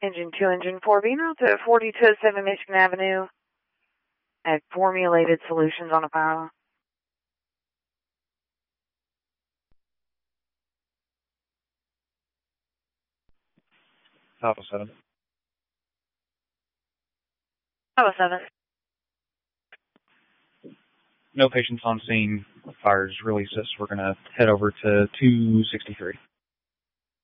Engine 2, Engine 4, being out to 4207 Michigan Avenue at Formulated Solutions on a file. Alpha 7. Alpha 7. No patients on scene. Fire's really sis. We're going to head over to 263.